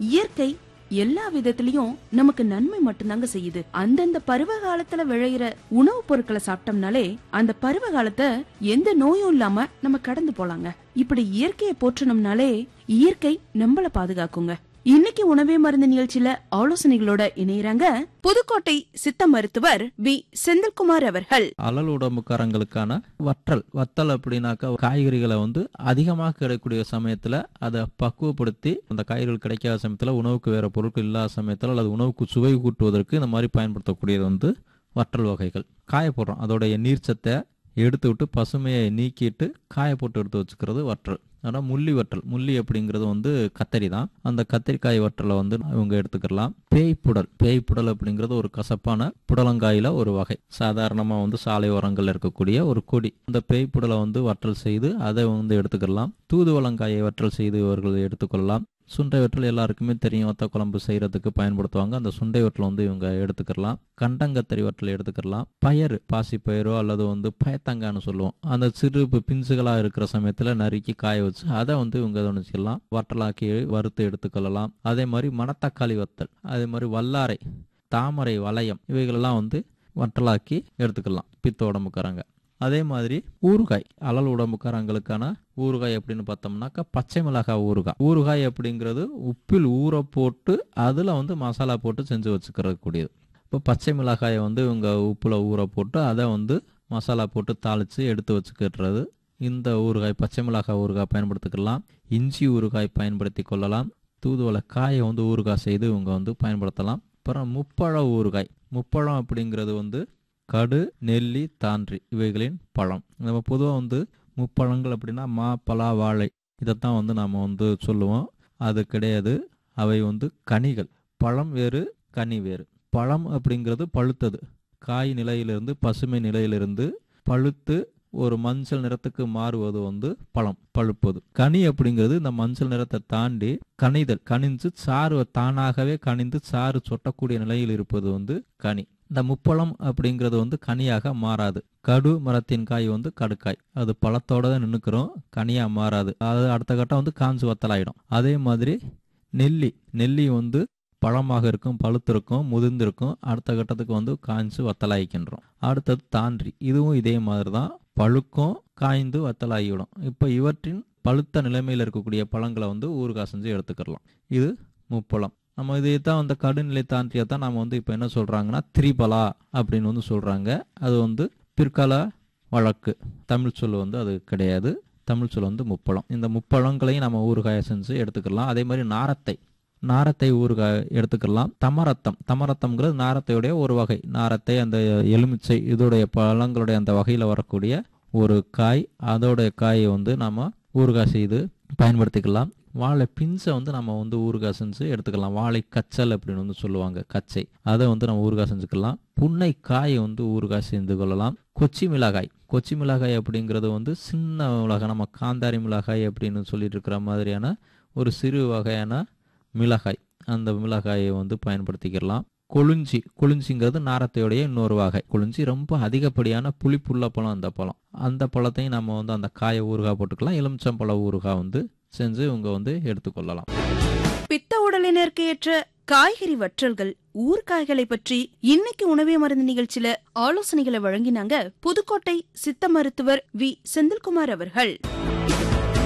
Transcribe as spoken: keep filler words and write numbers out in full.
இயற்கை எல்லா விதத்திலயும் நமக்கு நன்மை மட்டும்தாங்க செய்யுது. அந்தந்த பருவ காலத்துல விளையிற உணவுப் பொருட்களை சாப்பிட்டோம்னாலே அந்த பருவ காலத்தை எந்த நோயும் இல்லாம நம்ம கடந்து போலாங்க. இப்படி இயற்கையை போற்றணும்னாலே இயற்கை நம்மள பாதுகாக்குங்க. இன்னைக்கு உணவே மருந்து நிகழ்ச்சியில ஆலோசனைகளோட இணையறாங்க புதுக்கோட்டை சித்த மருத்துவர் வி செந்தில்குமார் அவர்கள். அலல் உடம்புக்காரங்களுக்கான வற்றல் வத்தல் அப்படின்னாக்கா காய்கறிகளை வந்து அதிகமாக கிடைக்கக்கூடிய சமயத்துல அதை பக்குவப்படுத்தி அந்த காய்கறிகள் கிடைக்காத சமயத்துல உணவுக்கு வேற பொருட்கள் இல்லாத சமயத்துல அல்லது உணவுக்கு சுவை கூட்டுவதற்கு இந்த மாதிரி பயன்படுத்தக்கூடியது வந்து வற்றல் வகைகள். காய போடுறோம், அதோடைய நீர்ச்சத்தை எடுத்து விட்டு பசுமையை நீக்கிட்டு காய போட்டு எடுத்து வச்சுக்கிறது வற்றல். ஆனால் முள்ளி வற்றல், முள்ளி அப்படிங்கிறது வந்து கத்தரி தான். அந்த கத்திரிக்காய் வற்றலை வந்து இவங்க எடுத்துக்கலாம். பேய்ப்புடல், பேய்ப்புடல் அப்படிங்கிறது ஒரு கசப்பான புடலங்காயில ஒரு வகை. சாதாரணமாக வந்து சாலை ஓரங்களில் இருக்கக்கூடிய ஒரு கொடி. அந்த பேய்ப்புடலை வந்து வற்றல் செய்து அதை வந்து எடுத்துக்கலாம். தூதுவளங்காயை வற்றல் செய்து இவர்கள் எடுத்துக்கொள்ளலாம். சுண்டை வற்றல் எல்லாருக்குமே தெரியும், வத்த குழம்பு செய்யறதுக்கு பயன்படுத்துவாங்க. அந்த சுண்டை வற்றல் வந்து இவங்க எடுத்துக்கலாம். கண்டங்கத்தரி வற்றல் எடுத்துக்கலாம். பயறு, பாசி பயிரோ அல்லது வந்து பயத்தங்கான்னு சொல்லுவோம், அந்த சிறு பிஞ்சுகளா இருக்கிற சமயத்துல நறுக்கி காய வச்சு அதை வந்து இவங்க வச்சுக்கலாம். வற்றலாக்கி வறுத்து எடுத்துக்கொள்ளலாம். அதே மாதிரி மணத்தக்காளி வத்தல், அதே மாதிரி வல்லாரை, தாமரை வளையம், இவைகளெல்லாம் வந்து வற்றலாக்கி எடுத்துக்கலாம் பித்த உடம்புக்காரங்க. அதே மாதிரி ஊறுகாய், அலல் உடம்புக்காரங்களுக்கான ஊறுகாய் அப்படின்னு பார்த்தோம்னாக்கா பச்சை மிளகாய் ஊறுகாய். ஊறுகாய் அப்படிங்கிறது உப்பில் ஊற போட்டு அதில் வந்து மசாலா போட்டு செஞ்சு வச்சுக்கிறது கூடியது. இப்போ பச்சை மிளகாயை வந்து இவங்க உப்பில் ஊற போட்டு அதை வந்து மசாலா போட்டு தாளித்து எடுத்து வச்சுக்கிறது இந்த ஊறுகாய். பச்சை மிளகாய் ஊறுகாய் பயன்படுத்திக்கலாம். இஞ்சி ஊறுகாய் பயன்படுத்தி கொள்ளலாம். தூதுவளை காயை வந்து ஊறுகாய் செய்து இவங்க வந்து பயன்படுத்தலாம். அப்புறம் முப்பழ ஊறுகாய். முப்பழம் அப்படிங்கிறது வந்து கடு, நெல்லி, தான்றி இவைகளின் பழம். நம்ம பொதுவாக வந்து முப்பழங்கள் அப்படின்னா மா, பலா, வாழை இதைத்தான் வந்து நம்ம வந்து சொல்லுவோம். அது கிடையாது, அவை வந்து கனிகள். பழம் வேறு, கனி வேறு. பழம் அப்படிங்கிறது பழுத்தது, காய் நிலையிலிருந்து பசுமை நிலையிலிருந்து பழுத்து ஒரு மஞ்சள் நிறத்துக்கு மாறுவது வந்து பழம், பழுப்பது. கனி அப்படிங்கிறது இந்த மஞ்சள் நிறத்தை தாண்டி கனிதல், கனிஞ்சு சாறு தானாகவே கனிந்து சாறு சொட்டக்கூடிய நிலையில் இருப்பது வந்து கனி. இந்த முப்பழம் அப்படிங்கிறது வந்து கனியாக மாறாது. கடு மரத்தின் காய் வந்து கடுக்காய், அது பழத்தோட தான் நின்றுக்கிறோம், கனியாக மாறாது. அது அடுத்த கட்டம் வந்து காஞ்சு வத்தலாயிடும். அதே மாதிரி நெல்லி, நெல்லி வந்து பழமாக இருக்கும், பழுத்திருக்கும், முதிர்ந்திருக்கும், அடுத்த கட்டத்துக்கு வந்து காய்ஞ்சு வத்தலாயிக்கின்றோம். அடுத்தது தான்றி, இதுவும் இதே மாதிரி தான், பழுக்கும், காய்ந்து வத்தலாகிவிடும். இப்போ இவற்றின் பழுத்த நிலைமையில் இருக்கக்கூடிய பழங்களை வந்து ஊறுகாய் செஞ்சு எடுத்துக்கலாம். இது முப்பழம். நம்ம இதை தான் அந்த கடுநிலை தாண்டியை தான் நம்ம வந்து இப்போ என்ன சொல்கிறாங்கன்னா திரிபலா அப்படின்னு வந்து சொல்கிறாங்க. அது வந்து பிற்கால வழக்கு, தமிழ் சொல் வந்து அது கிடையாது. தமிழ் சொல் வந்து முப்பழம். இந்த முப்பழங்களையும் நம்ம ஊறுகாயை செஞ்சு எடுத்துக்கலாம். அதே மாதிரி நாரத்தை, நாரத்தை ஊறுகாய் எடுத்துக்கலாம். தமரத்தம், தமரத்தம்ங்கிறது நாரத்தையுடைய ஒரு வகை. நாரத்தை அந்த எலுமிச்சை இதோடைய பழங்களுடைய அந்த வகையில் வரக்கூடிய ஒரு காய். அதோடைய காயை வந்து நம்ம ஊறுகாய் செய்து பயன்படுத்திக்கலாம். வாழை பிஞ்சை வந்து நம்ம வந்து ஊறுகாய் செஞ்சு எடுத்துக்கலாம். வாழை கச்சல் அப்படின்னு வந்து சொல்லுவாங்க, கச்சை, அதை வந்து நம்ம ஊறுகாய் செஞ்சுக்கலாம். புன்னை காயை வந்து ஊறுகாய் செஞ்சு கொள்ளலாம். கொச்சி மிளகாய், கொச்சி மிளகாய் அப்படிங்கிறது வந்து சின்ன மிளகாய், நம்ம காந்தாரி மிளகாய் அப்படின்னு சொல்லிட்டு இருக்கிற மாதிரியான ஒரு சிறு வகையான மிளகாய். அந்த மிளகாயை வந்து பயன்படுத்திக்கலாம். கொழுஞ்சி, கொழுஞ்சிங்கிறது நாரத்தையுடைய இன்னொரு வகை. கொழுஞ்சி ரொம்ப அதிகப்படியான புளிப்புள்ள பழம். அந்த பழம், அந்த பழத்தையும் நம்ம வந்து அந்த காயை ஊறுகாய் போட்டுக்கலாம். எலுமிச்சம்பழ ஊறுகாய் வந்து செஞ்சு இவங்க வந்து எடுத்துக்கொள்ளலாம். பித்த உடலினருக்கு ஏற்ற காய்கறி வற்றல்கள், ஊறுகாய்களை பற்றி இன்னைக்கு உணவே மருந்து நிகழ்ச்சியில ஆலோசனைகளை வழங்கினாங்க புதுக்கோட்டை சித்த மருத்துவர் வி செந்தில்குமார் அவர்கள்.